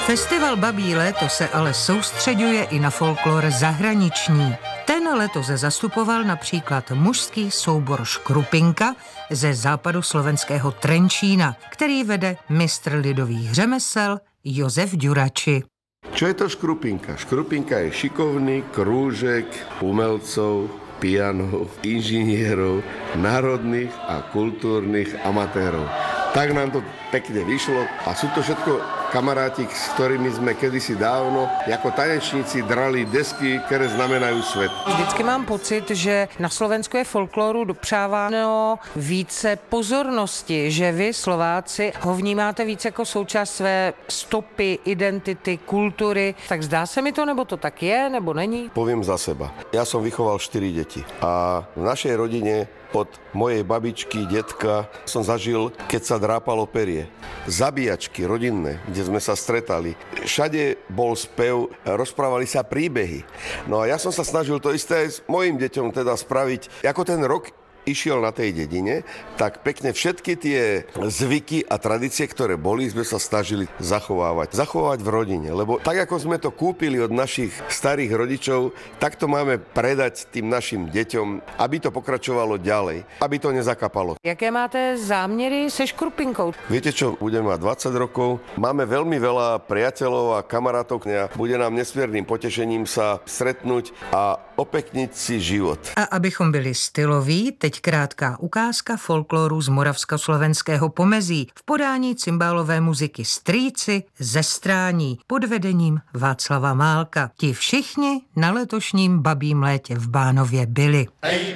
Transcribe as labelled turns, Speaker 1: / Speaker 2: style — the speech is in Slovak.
Speaker 1: Festival Babí léto se ale soustřeďuje i na folklor zahraniční. Ten letos zastupoval například mužský soubor Škrupinka ze západu slovenského Trenčína, který vede mistr lidových řemesel Jozef Ďurači.
Speaker 2: Čo je to škrupinka? Škrupinka je šikovný krúžek umelcov, pianov, inžinierov, národných a kultúrnych amatérov. Tak nám to pekne vyšlo a sú to všetko kamaráti, s ktorými sme kedysi dávno ako tanečníci drali desky, ktoré znamenajú svet.
Speaker 3: Vždycky mám pocit, že na Slovensku je folkloru dopřáváno více pozornosti, že vy Slováci ho vnímáte více jako součást své stopy, identity, kultury. Tak zdá se mi to, nebo to tak je, nebo není?
Speaker 2: Poviem za seba. Ja som vychoval 4 deti a v našej rodine od mojej babičky, detka som zažil, keď sa drápalo perie. Zabíjačky rodinné, kde sme sa stretali. Všade bol spev, rozprávali sa príbehy. No a ja som sa snažil to isté aj s mojim deťom teda spraviť. Ako ten rok išiel na tej dedine, tak pekne všetky tie zvyky a tradície, ktoré boli, sme sa snažili zachovávať. Zachovávať v rodine, lebo tak, ako sme to kúpili od našich starých rodičov, tak to máme predať tým našim deťom, aby to pokračovalo ďalej, aby to nezakapalo.
Speaker 3: Jaké máte záměry se Škrupinkou?
Speaker 2: Viete čo, budeme mať 20 rokov, máme veľmi veľa priateľov a kamarátov, bude nám nesmiernym potešením sa stretnúť a opekniť si život.
Speaker 1: A abychom byli styloví, teď krátká ukázka folkloru z moravskoslovenského pomezí v podání cymbálové muziky Strýci ze Strání pod vedením Václava Málka. Ti všichni na letošním Babím létě v Bánově byli.